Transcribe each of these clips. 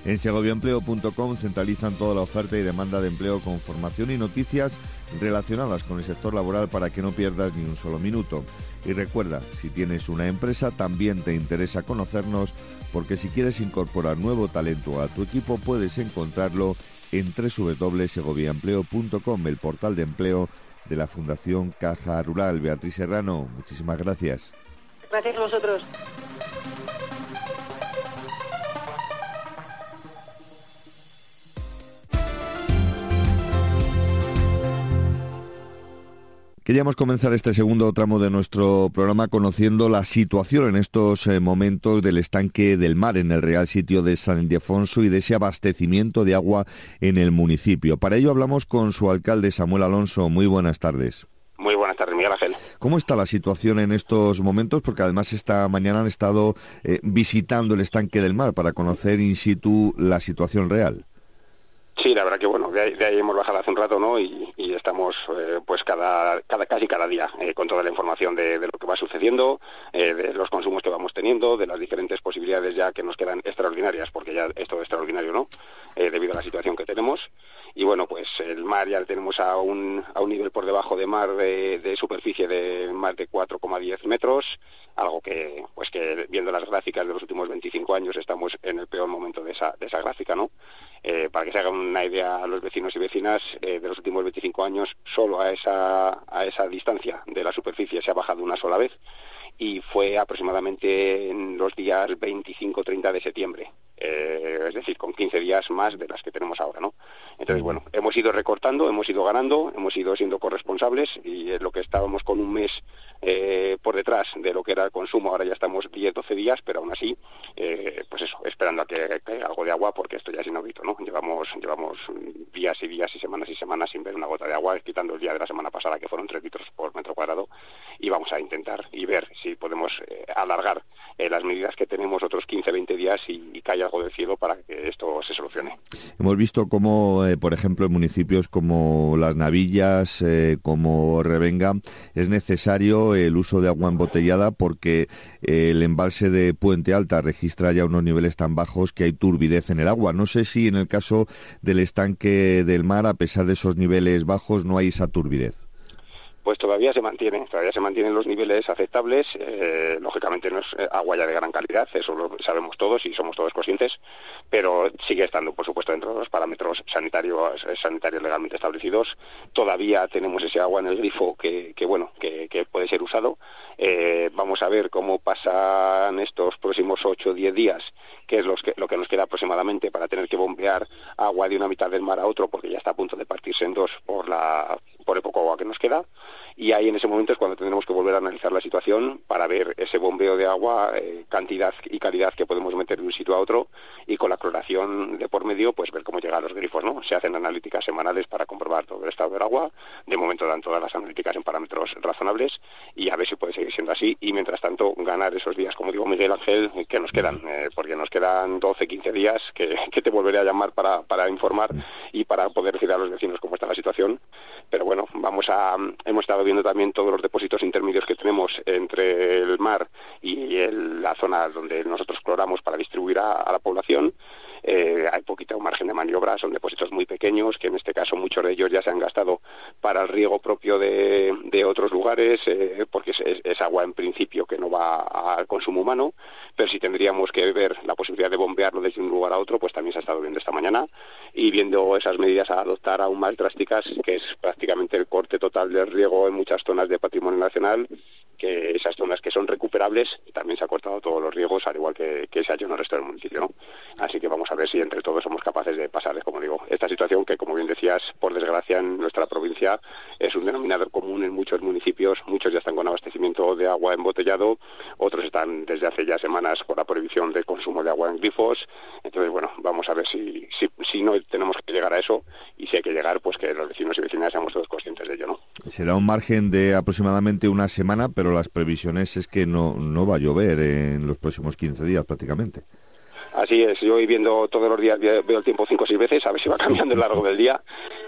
En segoviaempleo.com centralizan toda la oferta y demanda de empleo con formación y noticias relacionadas con el sector laboral para que no pierdas ni un solo minuto. Y recuerda, si tienes una empresa, también te interesa conocernos, porque si quieres incorporar nuevo talento a tu equipo, puedes encontrarlo en www.segoviaempleo.com, el portal de empleo de la Fundación Caja Rural. Beatriz Serrano, muchísimas gracias. Gracias a vosotros. Queríamos comenzar este segundo tramo de nuestro programa conociendo la situación en estos momentos del estanque del Mar en el Real Sitio de San Ildefonso y de ese abastecimiento de agua en el municipio. Para ello hablamos con su alcalde, Samuel Alonso. Muy buenas tardes. Muy buenas tardes, Miguel Ángel. ¿Cómo está la situación en estos momentos? Porque además esta mañana han estado visitando el estanque del Mar para conocer in situ la situación real. Sí, la verdad que bueno, de ahí hemos bajado hace un rato, ¿no? Y estamos pues casi cada día con toda la información de lo que va sucediendo, de los consumos que vamos teniendo, de las diferentes posibilidades ya que nos quedan extraordinarias, porque ya es todo extraordinario, ¿no? Debido a la situación que tenemos. Y bueno, pues el mar ya tenemos a un nivel por debajo de mar de superficie de más de 4,10 metros, algo que viendo las gráficas de los últimos 25 años estamos en el peor momento de esa gráfica, ¿no? Para que se hagan una idea a los vecinos y vecinas, de los últimos 25 años solo a esa distancia de la superficie se ha bajado una sola vez, y fue aproximadamente en los días 25-30 de septiembre, es decir, con 15 días más de las que tenemos ahora, ¿no? Entonces, bueno, hemos ido recortando, hemos ido ganando, hemos ido siendo corresponsables, y es lo que estábamos con un mes por detrás de lo que era el consumo, ahora ya estamos 10-12 días, pero aún así, pues eso, esperando a que caiga algo de agua, porque esto ya es inaudito, ¿no? Llevamos días y días y semanas sin ver una gota de agua, quitando el día de la semana pasada, que fueron 3 litros por metro cuadrado, y vamos a intentar y ver si podemos alargar las medidas que tenemos otros 15-20 días y cae algo del cielo para que esto se solucione. Hemos visto cómo, por ejemplo, en municipios como Las Navillas, como Revenga, es necesario el uso de agua embotellada porque el embalse de Puente Alta registra ya unos niveles tan bajos que hay turbidez en el agua. No sé si en el caso del estanque del Mar, a pesar de esos niveles bajos, no hay esa turbidez. Pues todavía se mantienen los niveles aceptables, lógicamente no es agua ya de gran calidad, eso lo sabemos todos y somos todos conscientes, pero sigue estando, por supuesto, dentro de los parámetros sanitarios legalmente establecidos. Todavía tenemos ese agua en el grifo que puede ser usado. Vamos a ver cómo pasan estos próximos 8 o 10 días, que es lo que nos queda aproximadamente para tener que bombear agua de una mitad del mar a otro, porque ya está a punto de partirse en dos por el poco agua que nos queda, y ahí en ese momento es cuando tendremos que volver a analizar la situación para ver ese bombeo de agua, cantidad y calidad que podemos meter de un sitio a otro, y con la cloración de por medio, pues ver cómo llega a los grifos, ¿no? Se hacen analíticas semanales para comprobar todo el estado del agua. De momento dan todas las analíticas en parámetros razonables, y a ver si puede seguir siendo así, y mientras tanto ganar esos días, como digo, Miguel Ángel, que nos quedan, porque nos quedan 12-15 días que te volveré a llamar para informar y para poder decir a los vecinos cómo está la situación. Pero bueno, hemos estado viendo también todos los depósitos intermedios que tenemos entre el mar y la zona donde nosotros cloramos para distribuir a la población. Hay poquito margen de maniobra, son depósitos muy pequeños, que en este caso muchos de ellos ya se han gastado para el riego propio de otros lugares, porque es agua en principio que no va al consumo humano, pero si tendríamos que ver la posibilidad de bombearlo desde un lugar a otro, pues también se ha estado viendo esta mañana, y viendo esas medidas a adoptar aún más drásticas, que es prácticamente el corte total del riego en muchas zonas de patrimonio nacional, que esas zonas que son recuperables también se ha cortado todos los riegos, al igual que se ha hecho en el resto del municipio, ¿no? Así que vamos a ver si entre todos somos capaces de pasarles, como digo, esta situación que, como bien decías, por desgracia en nuestra provincia es un denominador común en muchos municipios. Muchos ya están con abastecimiento de agua embotellado, otros están desde hace ya semanas con la prohibición del consumo de agua en grifos. Entonces, bueno, vamos a ver si no tenemos que llegar a eso, y si hay que llegar, pues que los vecinos y vecinas seamos todos conscientes de ello, ¿no? Será un margen de aproximadamente una semana, pero las previsiones es que no va a llover en los próximos 15 días prácticamente. Así es, yo voy viendo todos los días, veo el tiempo 5 o 6 veces, a ver si va cambiando a lo largo del día,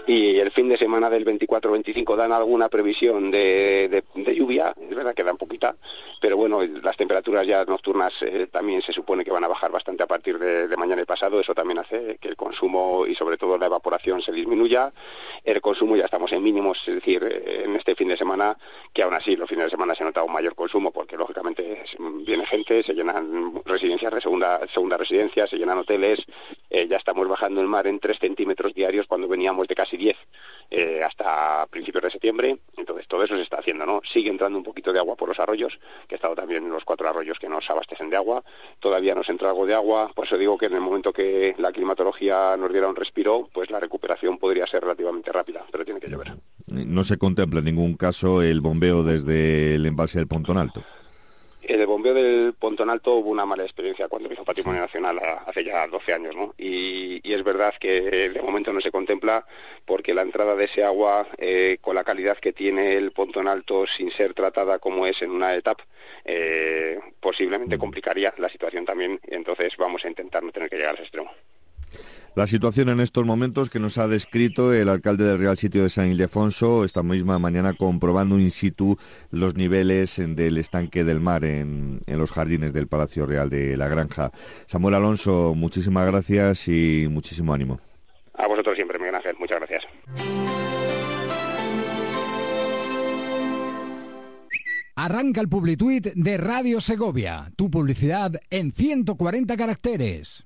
Y el fin de semana del 24-25 dan alguna previsión de lluvia, es verdad que dan poquita, pero bueno, las temperaturas ya nocturnas también se supone que van a bajar bastante a partir de mañana y pasado. Eso también hace que el consumo y sobre todo la evaporación se disminuya. El consumo ya estamos en mínimos, es decir, en este fin de semana, que aún así los fines de semana se nota un mayor consumo porque lógicamente viene gente, se llenan residencias de segunda residencia, se llenan hoteles, ya estamos bajando el mar en 3 centímetros diarios cuando veníamos de casi 10 hasta principios de septiembre. Entonces todo eso se está haciendo, ¿no? Sigue entrando un poquito de agua por los arroyos, que he estado también en los 4 arroyos que nos abastecen de agua. Todavía nos entra algo de agua, por eso digo que en el momento que la climatología nos diera un respiro, pues la recuperación podría ser relativamente rápida, pero tiene que llover. No se contempla en ningún caso el bombeo desde el embalse del Pontón Alto. El bombeo del Pontón Alto hubo una mala experiencia cuando hizo Patrimonio Nacional hace ya 12 años, ¿no? Y es verdad que de momento no se contempla porque la entrada de ese agua, con la calidad que tiene el Pontón Alto, sin ser tratada como es en una etapa, posiblemente complicaría la situación también. Entonces vamos a intentar no tener que llegar a ese extremo. La situación en estos momentos que nos ha descrito el alcalde del Real Sitio de San Ildefonso, esta misma mañana comprobando in situ los niveles del estanque del mar en los jardines del Palacio Real de la Granja. Samuel Alonso, muchísimas gracias y muchísimo ánimo. A vosotros siempre, Miguel Ángel, muchas gracias. Arranca el Publituit de Radio Segovia, tu publicidad en 140 caracteres.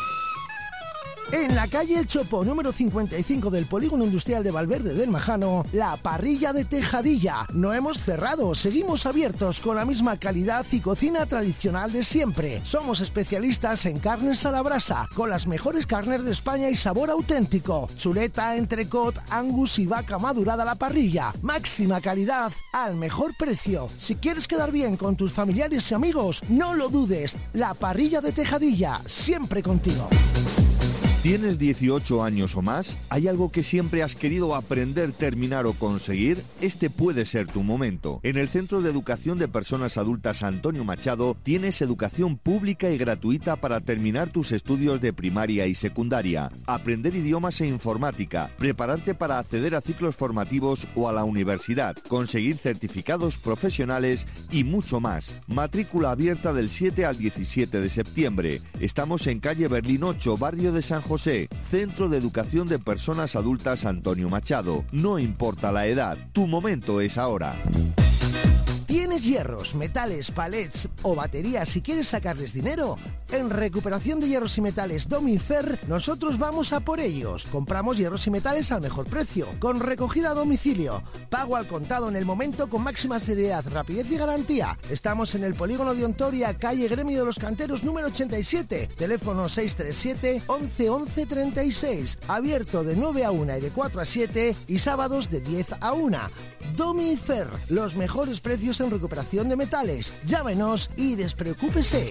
En la calle El Chopo, número 55 del Polígono Industrial de Valverde del Majano, la parrilla de Tejadilla. No hemos cerrado, seguimos abiertos con la misma calidad y cocina tradicional de siempre. Somos especialistas en carnes a la brasa, con las mejores carnes de España y sabor auténtico. Chuleta, entrecot, angus y vaca madurada a la parrilla. Máxima calidad al mejor precio. Si quieres quedar bien con tus familiares y amigos, no lo dudes. La parrilla de Tejadilla, siempre contigo. ¿Tienes 18 años o más? ¿Hay algo que siempre has querido aprender, terminar o conseguir? Este puede ser tu momento. En el Centro de Educación de Personas Adultas Antonio Machado tienes educación pública y gratuita para terminar tus estudios de primaria y secundaria, aprender idiomas e informática, prepararte para acceder a ciclos formativos o a la universidad, conseguir certificados profesionales y mucho más. Matrícula abierta del 7 al 17 de septiembre. Estamos en calle Berlín 8, barrio de San José, Centro de Educación de Personas Adultas Antonio Machado. No importa la edad, tu momento es ahora. ¿Tienes hierros, metales, palets o baterías y quieres sacarles dinero? En Recuperación de Hierros y Metales Domifer, nosotros vamos a por ellos. Compramos hierros y metales al mejor precio, con recogida a domicilio, pago al contado en el momento con máxima seriedad, rapidez y garantía. Estamos en el Polígono de Ontoria, calle Gremio de los Canteros número 87, teléfono 637 11 11 36, abierto de 9 a 1 y de 4 a 7 y sábados de 10 a 1. Domifer, los mejores precios en recuperación de metales. Llámenos y despreocúpese.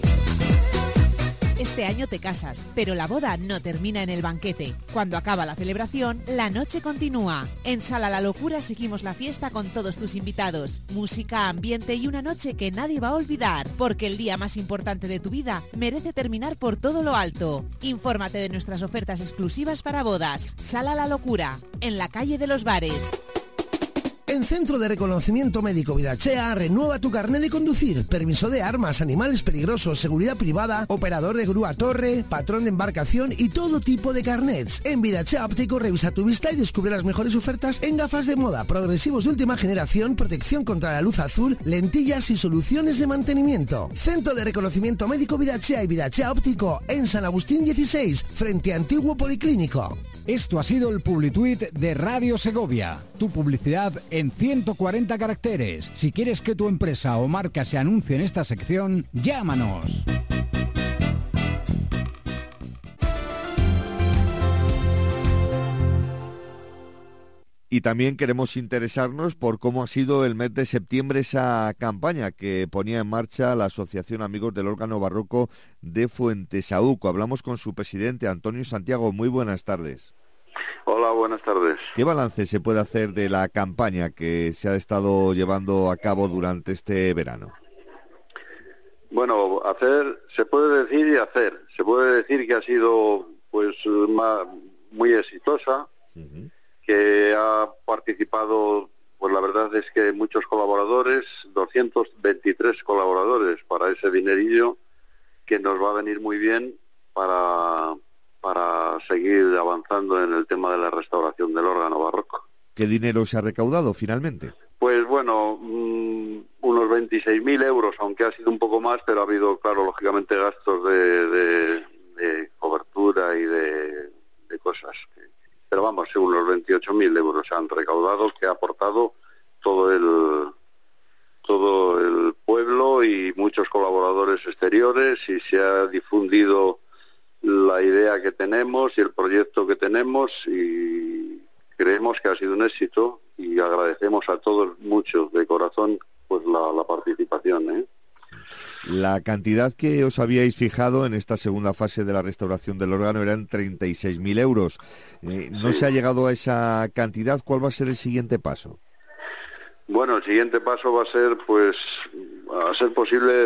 Este año te casas, pero la boda no termina en el banquete. Cuando acaba la celebración, la noche continúa. En Sala La Locura seguimos la fiesta con todos tus invitados. Música, ambiente y una noche que nadie va a olvidar, porque el día más importante de tu vida merece terminar por todo lo alto. Infórmate de nuestras ofertas exclusivas para bodas. Sala La Locura, en la calle de los Bares. En Centro de Reconocimiento Médico Vidachea, renueva tu carnet de conducir, permiso de armas, animales peligrosos, seguridad privada, operador de grúa torre, patrón de embarcación y todo tipo de carnets. En Vidachea Óptico revisa tu vista y descubre las mejores ofertas en gafas de moda, progresivos de última generación, protección contra la luz azul, lentillas y soluciones de mantenimiento. Centro de Reconocimiento Médico Vidachea y Vidachea Óptico en San Agustín 16, frente a Antiguo Policlínico. Esto ha sido el Publituit de Radio Segovia, tu publicidad en 140 caracteres. Si quieres que tu empresa o marca se anuncie en esta sección, llámanos. Y también queremos interesarnos por cómo ha sido el mes de septiembre esa campaña que ponía en marcha la Asociación Amigos del Órgano Barroco de Fuentesauco. Hablamos con su presidente, Antonio Santiago. Muy buenas tardes. Hola, buenas tardes. ¿Qué balance se puede hacer de la campaña que se ha estado llevando a cabo durante este verano? Bueno, se puede decir y hacer. Se puede decir que ha sido pues muy exitosa, que ha participado, pues la verdad es que muchos colaboradores, 223 colaboradores para ese dinerillo que nos va a venir muy bien para seguir avanzando en el tema de la restauración del órgano barroco. ¿Qué dinero se ha recaudado finalmente? Pues bueno, unos 26.000 euros, aunque ha sido un poco más, pero ha habido, claro, lógicamente gastos de cobertura y de cosas. Pero vamos, unos 28.000 euros se han recaudado, que ha aportado todo el pueblo y muchos colaboradores exteriores, y se ha difundido la idea que tenemos y el proyecto que tenemos, y creemos que ha sido un éxito, y agradecemos a todos mucho de corazón pues la participación. La cantidad que os habíais fijado en esta segunda fase de la restauración del órgano eran 36.000 euros. ¿No Sí. se ha llegado a esa cantidad? ¿Cuál va a ser el siguiente paso? Bueno, el siguiente paso va a ser, pues, a ser posible,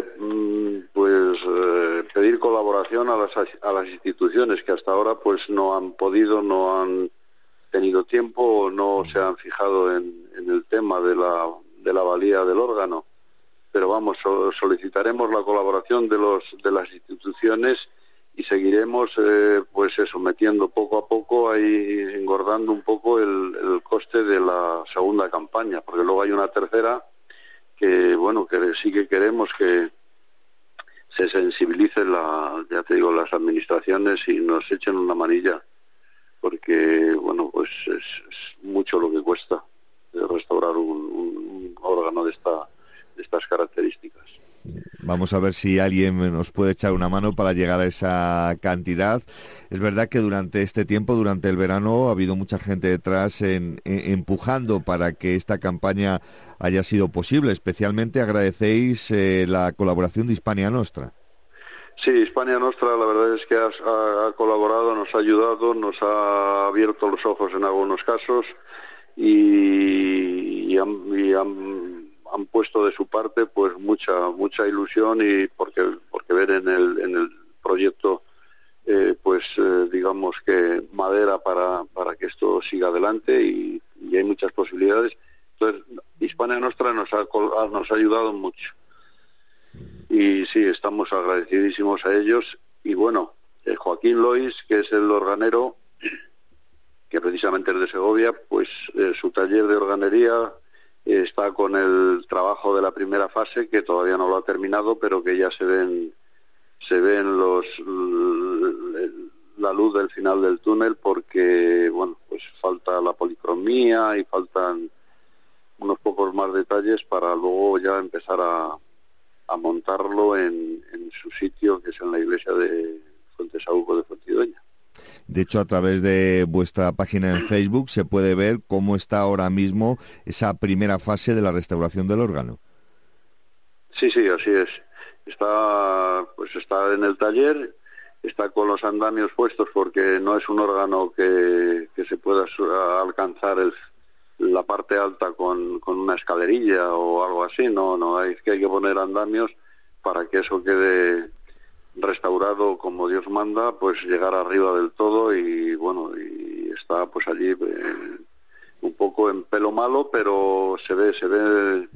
pedir colaboración a las instituciones que hasta ahora, pues, no han podido, no han tenido tiempo o no se han fijado en el tema de la valía del órgano. Pero vamos, solicitaremos la colaboración de las instituciones y seguiremos, pues eso, metiendo poco a poco, ahí engordando un poco el coste de la segunda campaña, porque luego hay una tercera que, bueno, que sí que queremos que se sensibilice ya te digo, las administraciones y nos echen una manilla, porque, bueno, pues es mucho lo que cuesta restaurar un órgano de estas características. Vamos a ver si alguien nos puede echar una mano para llegar a esa cantidad. Es verdad que durante este tiempo, durante el verano, ha habido mucha gente detrás empujando para que esta campaña haya sido posible. Especialmente agradecéis la colaboración de Hispania Nostra. Sí, Hispania Nostra, la verdad es que ha colaborado, nos ha ayudado, nos ha abierto los ojos en algunos casos y han puesto de su parte pues mucha ilusión, y porque ver en el proyecto digamos que madera para que esto siga adelante, y hay muchas posibilidades. Entonces Hispania Nostra nos ha ayudado mucho, y sí, estamos agradecidísimos a ellos. Y bueno, Joaquín Lois, que es el organero, que precisamente es de Segovia, pues su taller de organería está con el trabajo de la primera fase, que todavía no lo ha terminado, pero que ya se ven la luz del final del túnel, porque bueno, pues falta la policromía y faltan unos pocos más detalles para luego ya empezar a montarlo en su sitio, que es en la iglesia de Fuentesauco de Fuentidueña. De hecho, a través de vuestra página en Facebook se puede ver cómo está ahora mismo esa primera fase de la restauración del órgano. Sí, así es. Está en el taller, está con los andamios puestos, porque no es un órgano que se pueda alcanzar la parte alta con una escalerilla o algo así. No, hay que poner andamios para que eso quede restaurado como Dios manda, pues llegar arriba del todo. Y bueno, y está pues allí un poco en pelo malo, pero se ve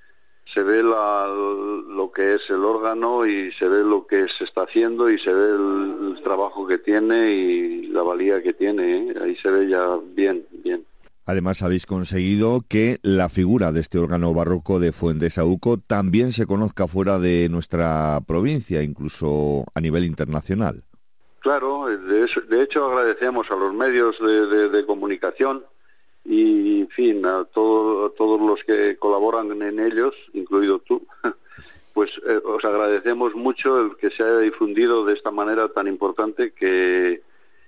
lo que es el órgano, y se ve lo que se está haciendo, y se ve el trabajo que tiene y la valía que tiene, Ahí se ve ya bien. Además, habéis conseguido que la figura de este órgano barroco de Fuentesauco también se conozca fuera de nuestra provincia, incluso a nivel internacional. Claro, de hecho agradecemos a los medios de comunicación y, en fin, a todos los que colaboran en ellos, incluido tú, pues os agradecemos mucho el que se haya difundido de esta manera tan importante que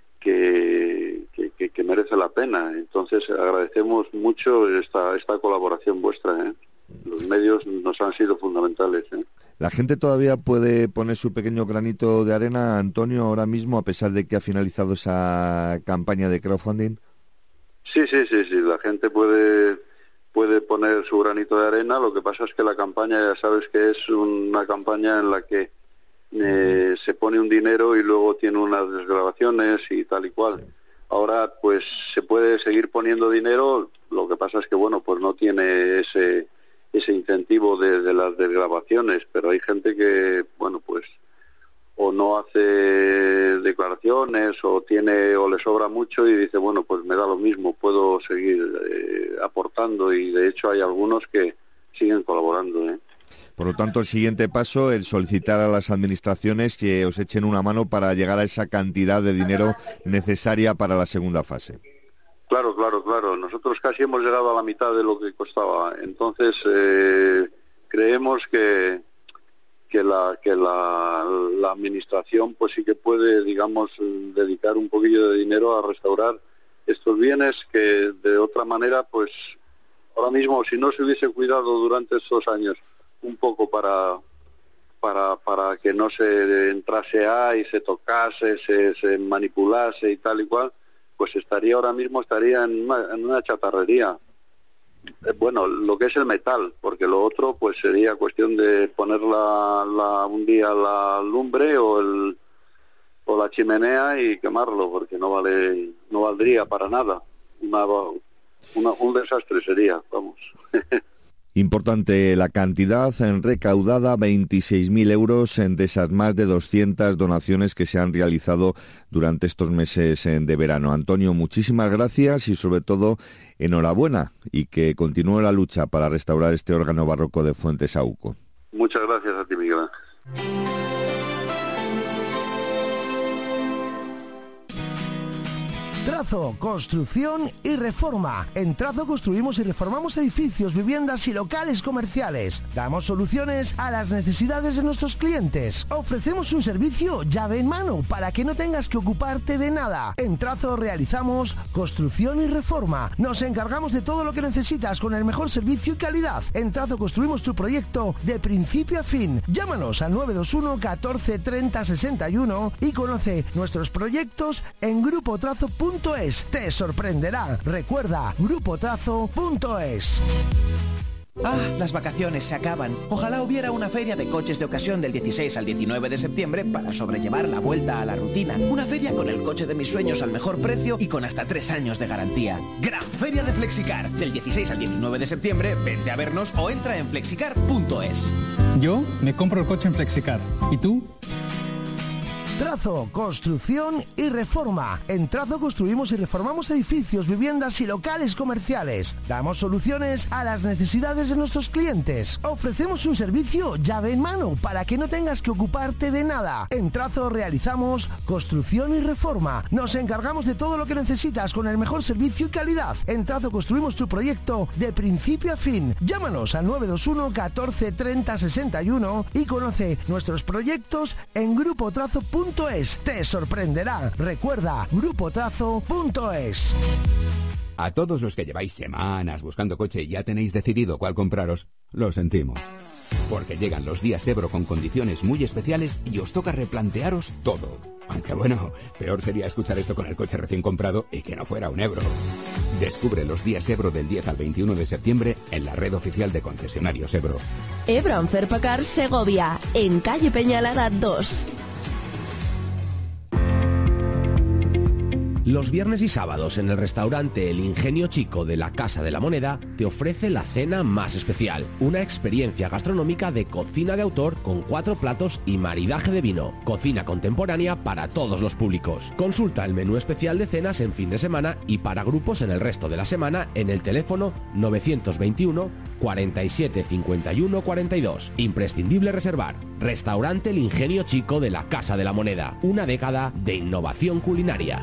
merece la pena. Entonces agradecemos mucho esta colaboración vuestra. Los medios nos han sido fundamentales. ¿La gente todavía puede poner su pequeño granito de arena, Antonio, ahora mismo, a pesar de que ha finalizado esa campaña de crowdfunding? Sí, la gente puede poner su granito de arena. Lo que pasa es que la campaña, ya sabes que es una campaña en la que se pone un dinero y luego tiene unas desgravaciones y tal y cual. Ahora pues se puede seguir poniendo dinero, lo que pasa es que bueno, pues no tiene ese incentivo de las desgravaciones, pero hay gente que bueno, pues o no hace declaraciones o le sobra mucho y dice, bueno, pues me da lo mismo, puedo seguir aportando, y de hecho hay algunos que siguen colaborando, ¿eh? Por lo tanto, el siguiente paso es solicitar a las administraciones que os echen una mano para llegar a esa cantidad de dinero necesaria para la segunda fase. Claro. Nosotros casi hemos llegado a la mitad de lo que costaba. Entonces, creemos que la administración pues sí que puede, digamos, dedicar un poquillo de dinero a restaurar estos bienes que de otra manera, pues ahora mismo, si no se hubiese cuidado durante estos años un poco para que no se entrase y se tocase, se manipulase y tal y cual, pues ahora mismo estaría en una chatarrería. Bueno, lo que es el metal, porque lo otro pues sería cuestión de poner un día la lumbre o la chimenea y quemarlo, porque no valdría para nada. Un desastre sería, vamos. Importante la cantidad recaudada, 26.000 euros de esas más de 200 donaciones que se han realizado durante estos meses de verano. Antonio, muchísimas gracias y sobre todo enhorabuena, y que continúe la lucha para restaurar este órgano barroco de Fuentesauco. Muchas gracias a ti, Miguel Ángel. Trazo, construcción y reforma. En Trazo construimos y reformamos edificios, viviendas y locales comerciales. Damos soluciones a las necesidades de nuestros clientes. Ofrecemos un servicio llave en mano para que no tengas que ocuparte de nada. En Trazo realizamos construcción y reforma. Nos encargamos de todo lo que necesitas con el mejor servicio y calidad. En Trazo construimos tu proyecto de principio a fin. Llámanos al 921 14 30 61 y conoce nuestros proyectos en grupotrazo.es. Te sorprenderá. Recuerda, grupotrazo.es. Las vacaciones se acaban. Ojalá hubiera una feria de coches de ocasión del 16 al 19 de septiembre para sobrellevar la vuelta a la rutina. Una feria con el coche de mis sueños al mejor precio y con hasta 3 años de garantía. Gran Feria de Flexicar. Del 16 al 19 de septiembre, vente a vernos o entra en flexicar.es. Yo me compro el coche en Flexicar. ¿Y tú? Trazo, construcción y reforma. En Trazo construimos y reformamos edificios, viviendas y locales comerciales. Damos soluciones a las necesidades de nuestros clientes. Ofrecemos un servicio llave en mano para que no tengas que ocuparte de nada. En Trazo realizamos construcción y reforma. Nos encargamos de todo lo que necesitas con el mejor servicio y calidad. En Trazo construimos tu proyecto de principio a fin. Llámanos al 921 14 30 61 y conoce nuestros proyectos en grupotrazo.es. Te sorprenderá. Recuerda, grupotrazo.es. A todos los que lleváis semanas buscando coche y ya tenéis decidido cuál compraros, lo sentimos. Porque llegan los días Ebro con condiciones muy especiales y os toca replantearos todo. Aunque bueno, peor sería escuchar esto con el coche recién comprado y que no fuera un Ebro. Descubre los días Ebro del 10 al 21 de septiembre en la red oficial de concesionarios Ebro. Ebro Anferpacar Segovia, en calle Peñalara 2. Los viernes y sábados en el restaurante El Ingenio Chico de la Casa de la Moneda te ofrece la cena más especial, una experiencia gastronómica de cocina de autor con 4 platos y maridaje de vino, cocina contemporánea para todos los públicos. Consulta el menú especial de cenas en fin de semana y para grupos en el resto de la semana en el teléfono 921 47 51 42. Imprescindible reservar. Restaurante El Ingenio Chico de la Casa de la Moneda, una década de innovación culinaria.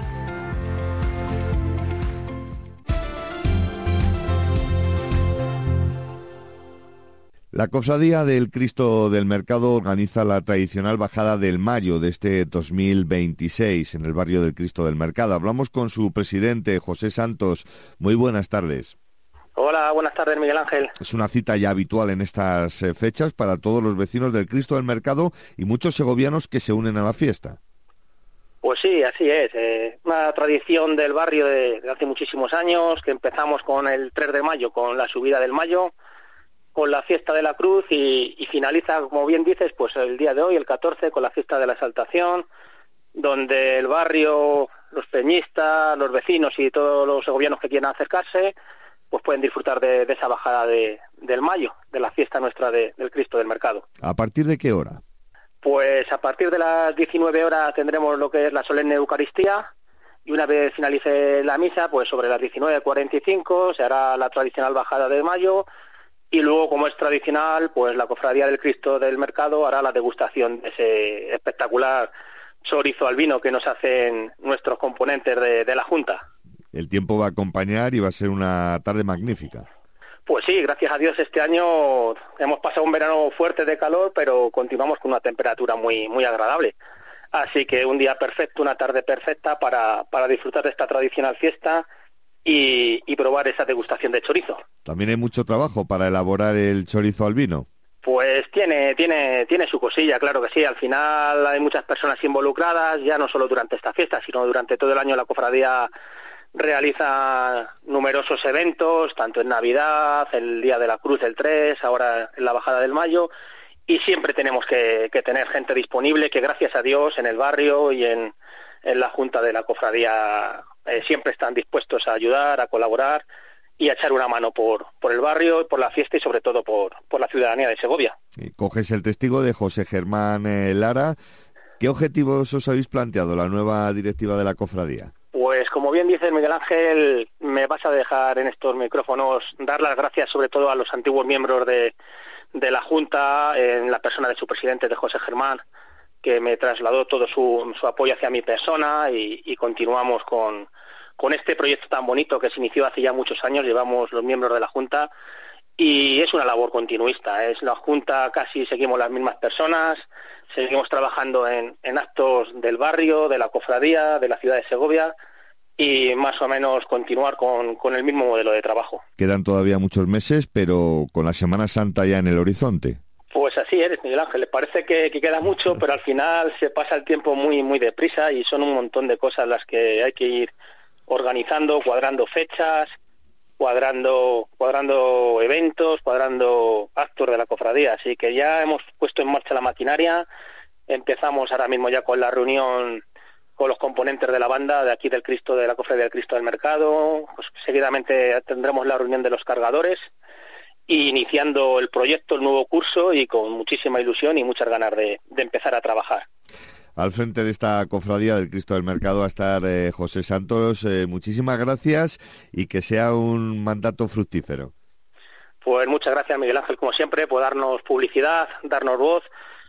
La Cofradía del Cristo del Mercado organiza la tradicional Bajada del Mayo de este 2026 en el barrio del Cristo del Mercado. Hablamos con su presidente, José Santos. Muy buenas tardes. Hola, buenas tardes, Miguel Ángel. Es una cita ya habitual en estas fechas para todos los vecinos del Cristo del Mercado y muchos segovianos que se unen a la fiesta. Pues sí, así es. Una tradición del barrio de hace muchísimos años, que empezamos con el 3 de mayo, con la subida del Mayo, con la fiesta de la Cruz y finaliza, como bien dices, pues el día de hoy, el 14, con la fiesta de la Exaltación, donde el barrio los peñistas, los vecinos y todos los segovianos que quieran acercarse, pues pueden disfrutar de esa bajada del Mayo, de la fiesta nuestra del Cristo del Mercado. ¿A partir de qué hora? Pues a partir de las 19 horas tendremos lo que es la solemne Eucaristía, y una vez finalice la misa, pues sobre las 19:45 se hará la tradicional bajada del Mayo, y luego, como es tradicional, pues la Cofradía del Cristo del Mercado hará la degustación de ese espectacular chorizo al vino que nos hacen nuestros componentes de la Junta. El tiempo va a acompañar y va a ser una tarde magnífica. Pues sí, gracias a Dios este año hemos pasado un verano fuerte de calor, pero continuamos con una temperatura muy, muy agradable. Así que un día perfecto, una tarde perfecta para disfrutar de esta tradicional fiesta y probar esa degustación de chorizo. También hay mucho trabajo para elaborar el chorizo al vino. Pues tiene su cosilla, claro que sí. Al final hay muchas personas involucradas, ya no solo durante esta fiesta, sino durante todo el año la cofradía realiza numerosos eventos, tanto en Navidad, el Día de la Cruz el 3, ahora en la Bajada del Mayo, y siempre tenemos que tener gente disponible que, gracias a Dios, en el barrio y en la Junta de la Cofradía siempre están dispuestos a ayudar, a colaborar y a echar una mano por el barrio, por la fiesta y sobre todo por la ciudadanía de Segovia. Coges el testigo de José Germán Lara. ¿Qué objetivos os habéis planteado la nueva directiva de la cofradía? Pues como bien dice Miguel Ángel, me vas a dejar en estos micrófonos dar las gracias sobre todo a los antiguos miembros de la Junta, en la persona de su presidente, de José Germán, que me trasladó todo su apoyo hacia mi persona y continuamos con este proyecto tan bonito que se inició hace ya muchos años. Llevamos los miembros de la Junta y es una labor continuista. Es la Junta, casi seguimos las mismas personas, seguimos trabajando en actos del barrio, de la cofradía, de la ciudad de Segovia, y más o menos continuar con el mismo modelo de trabajo. Quedan todavía muchos meses, pero con la Semana Santa ya en el horizonte. Pues así eres, Miguel Ángel. Parece que queda mucho, pero al final se pasa el tiempo muy, muy deprisa y son un montón de cosas las que hay que ir organizando, cuadrando fechas, cuadrando eventos, cuadrando actos de la cofradía. Así que ya hemos puesto en marcha la maquinaria. Empezamos ahora mismo ya con la reunión con los componentes de la banda de aquí del Cristo, de la Cofradía del Cristo del Mercado. Pues seguidamente tendremos la reunión de los cargadores y iniciando el proyecto, el nuevo curso, y con muchísima ilusión y muchas ganas de empezar a trabajar. Al frente de esta cofradía del Cristo del Mercado va a estar José Santos. Muchísimas gracias y que sea un mandato fructífero. Pues muchas gracias, Miguel Ángel, como siempre, por darnos publicidad, darnos voz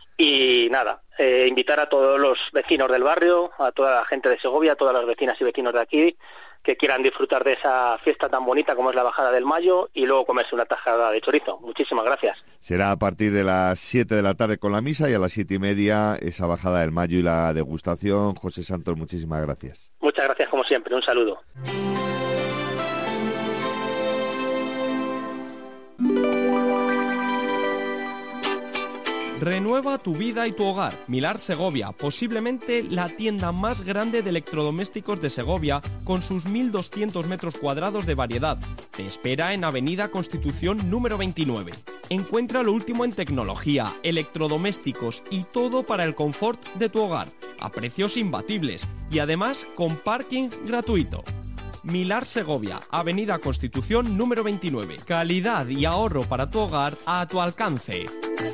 y nada, invitar a todos los vecinos del barrio, a toda la gente de Segovia, a todas las vecinas y vecinos de aquí, que quieran disfrutar de esa fiesta tan bonita como es la Bajada del Mayo y luego comerse una tajada de chorizo. Muchísimas gracias. Será a partir de las 7 de la tarde con la misa y a las 7:30 esa Bajada del Mayo y la degustación. José Santos, muchísimas gracias. Muchas gracias como siempre, un saludo. Renueva tu vida y tu hogar. Milar Segovia, posiblemente la tienda más grande de electrodomésticos de Segovia, con sus 1.200 metros cuadrados de variedad. Te espera en Avenida Constitución número 29. Encuentra lo último en tecnología, electrodomésticos y todo para el confort de tu hogar, a precios imbatibles y además con parking gratuito. Milar Segovia, Avenida Constitución número 29. Calidad y ahorro para tu hogar a tu alcance.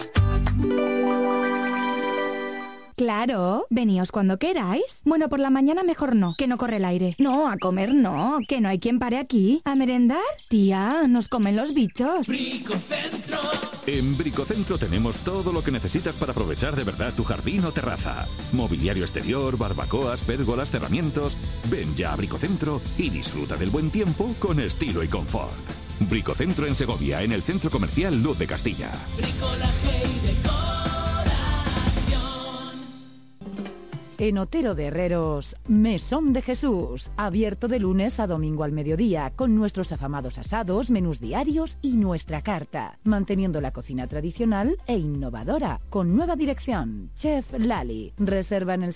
Claro, veníos cuando queráis. Bueno, por la mañana mejor no, que no corre el aire. No, a comer no, que no hay quien pare aquí. ¿A merendar? Tía, nos comen los bichos. Bricocentro. En Bricocentro tenemos todo lo que necesitas para aprovechar de verdad tu jardín o terraza. Mobiliario exterior, barbacoas, pérgolas, cerramientos. Ven ya a Bricocentro y disfruta del buen tiempo con estilo y confort. Bricocentro en Segovia, en el Centro Comercial Luz de Castilla. Bricolaje y decoración. En Otero de Herreros, Mesón de Jesús, abierto de lunes a domingo al mediodía, con nuestros afamados asados, menús diarios y nuestra carta, manteniendo la cocina tradicional e innovadora, con nueva dirección. Chef Lali, reserva en el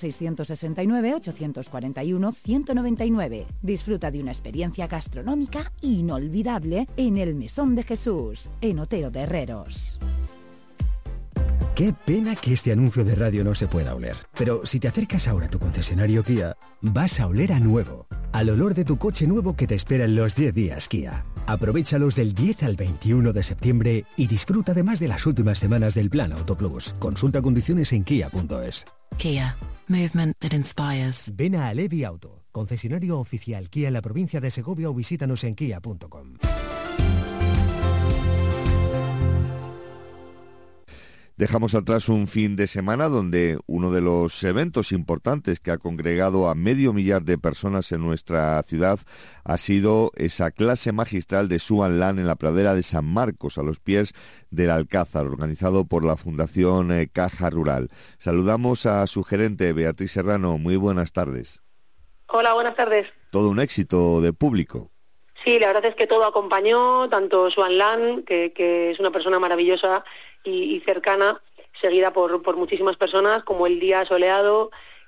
669-841-199. Disfruta de una experiencia gastronómica inolvidable en el Mesón de Jesús, en Otero de Herreros. Qué pena que este anuncio de radio no se pueda oler. Pero si te acercas ahora a tu concesionario Kia, vas a oler a nuevo. Al olor de tu coche nuevo que te espera en los 10 días Kia. Aprovéchalos del 10 al 21 de septiembre y disfruta además de las últimas semanas del Plan Auto Plus. Consulta condiciones en kia.es. Kia. Movement that inspires. Ven a Alevi Auto, concesionario oficial Kia en la provincia de Segovia, o visítanos en kia.com. Dejamos atrás un fin de semana donde uno de los eventos importantes que ha congregado a 500.000 de personas en nuestra ciudad ha sido esa clase magistral de Swan Land en la pradera de San Marcos, a los pies del Alcázar, organizado por la Fundación Caja Rural. Saludamos a su gerente, Beatriz Serrano. Muy buenas tardes. Hola, buenas tardes. Todo un éxito de público. Sí, la verdad es que todo acompañó, tanto Swan Land, que es una persona maravillosa y cercana, seguida por muchísimas personas, como el día soleado,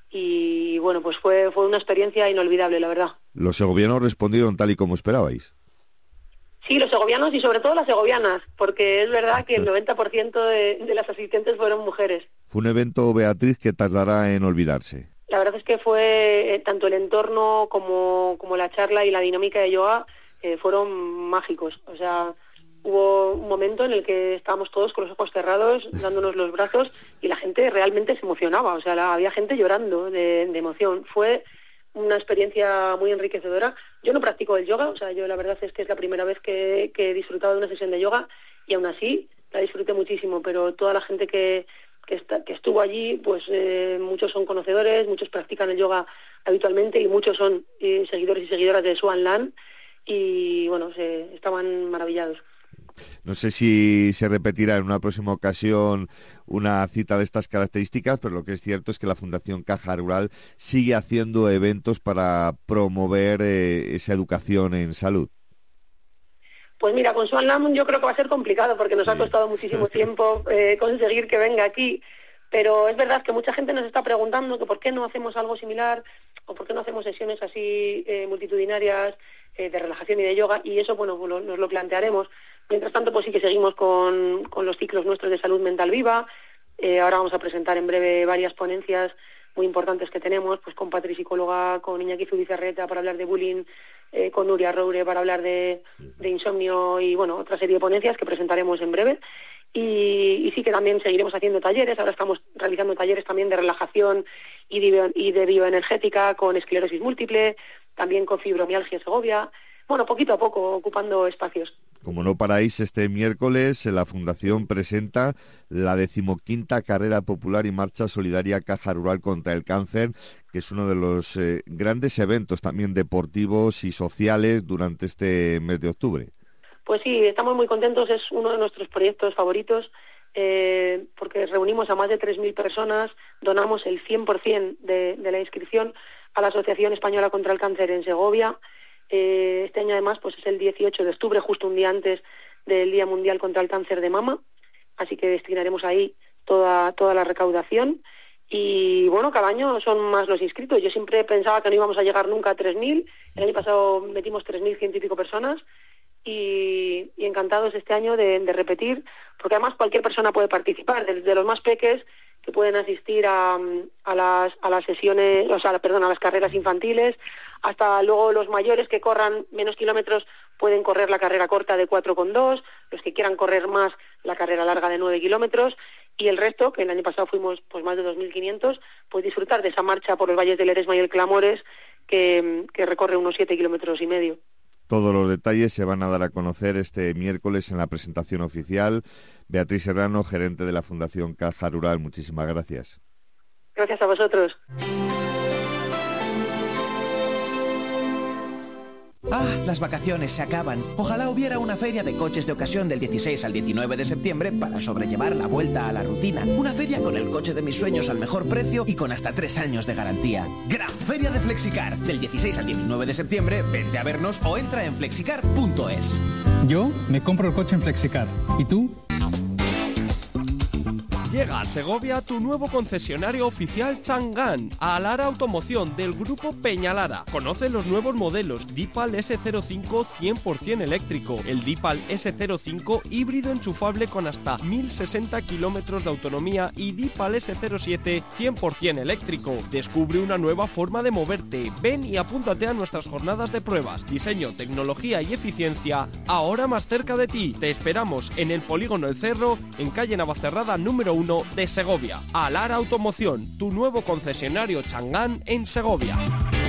y bueno, pues fue una experiencia inolvidable, la verdad. ¿Los segovianos respondieron tal y como esperabais? Sí, los segovianos y sobre todo las segovianas, porque es verdad que el 90% de las asistentes fueron mujeres. Fue un evento, Beatriz, que tardará en olvidarse. La verdad es que fue tanto el entorno como la charla y la dinámica de yoga fueron mágicos. O sea, hubo un momento en el que estábamos todos con los ojos cerrados, dándonos los brazos, y la gente realmente se emocionaba. O sea, había gente llorando de emoción. Fue una experiencia muy enriquecedora. Yo no practico el yoga, o sea, yo la verdad es que es la primera vez que he disfrutado de una sesión de yoga, y aún así la disfruté muchísimo, pero toda la gente que estuvo allí, pues muchos son conocedores, muchos practican el yoga habitualmente y muchos son seguidores y seguidoras de Swan Land, y bueno, estaban maravillados. No sé si se repetirá en una próxima ocasión una cita de estas características, pero lo que es cierto es que la Fundación Caja Rural sigue haciendo eventos para promover esa educación en salud. Pues mira, con Swan Land yo creo que va a ser complicado, porque nos ha costado muchísimo tiempo conseguir que venga aquí, pero es verdad que mucha gente nos está preguntando que por qué no hacemos algo similar, o por qué no hacemos sesiones así multitudinarias de relajación y de yoga, y eso, bueno, nos lo plantearemos. Mientras tanto, pues sí que seguimos con los ciclos nuestros de salud mental viva. Ahora vamos a presentar en breve varias ponencias muy importantes que tenemos, pues con Patri, psicóloga, con Iñaki Zubizarreta para hablar de bullying, con Nuria Roure para hablar de insomnio, y bueno, otra serie de ponencias que presentaremos en breve. Y sí que también seguiremos haciendo talleres. Ahora estamos realizando talleres también de relajación y de bioenergética con esclerosis múltiple, también con fibromialgia Segovia. Bueno, poquito a poco ocupando espacios. Como no paráis, este miércoles la Fundación presenta la 15ª Carrera Popular y Marcha Solidaria Caja Rural contra el Cáncer, que es uno de los grandes eventos también deportivos y sociales durante este mes de octubre. Pues sí, estamos muy contentos, es uno de nuestros proyectos favoritos, porque reunimos a más de 3.000 personas, donamos el 100% de la inscripción a la Asociación Española contra el Cáncer en Segovia. Este año además pues es el 18 de octubre, justo un día antes del Día Mundial contra el Cáncer de Mama, así que destinaremos ahí toda la recaudación. Y bueno, cada año son más los inscritos. Yo siempre pensaba que no íbamos a llegar nunca a 3.000, el año pasado metimos 3.100 y pico personas, y encantados este año de repetir, porque además cualquier persona puede participar, desde los más peques que pueden asistir a las sesiones, a las carreras infantiles, hasta luego los mayores que corran menos kilómetros pueden correr la carrera corta de 4,2, los que quieran correr más la carrera larga de 9 kilómetros, y el resto, que el año pasado fuimos pues más de 2.500, pues disfrutar de esa marcha por los valles del Eresma y el Clamores, que recorre unos 7,5 kilómetros. Todos los detalles se van a dar a conocer este miércoles en la presentación oficial. Beatriz Serrano, gerente de la Fundación Caja Rural, muchísimas gracias. Gracias a vosotros. Ah, las vacaciones se acaban. Ojalá hubiera una feria de coches de ocasión del 16 al 19 de septiembre para sobrellevar la vuelta a la rutina. Una feria con el coche de mis sueños al mejor precio y con hasta 3 años de garantía. Gran Feria de Flexicar. Del 16 al 19 de septiembre, vente a vernos o entra en flexicar.es. Yo me compro el coche en Flexicar. ¿Y tú? Llega a Segovia tu nuevo concesionario oficial Chang'an, a Lara Automoción del Grupo Peñalara. Conoce los nuevos modelos Deepal S05 100% eléctrico, el Deepal S05 híbrido enchufable con hasta 1060 kilómetros de autonomía y Deepal S07 100% eléctrico. Descubre una nueva forma de moverte. Ven y apúntate a nuestras jornadas de pruebas. Diseño, tecnología y eficiencia ahora más cerca de ti. Te esperamos en el Polígono El Cerro, en calle Navacerrada número 1 de Segovia. Alara Automoción, tu nuevo concesionario Chang'an en Segovia.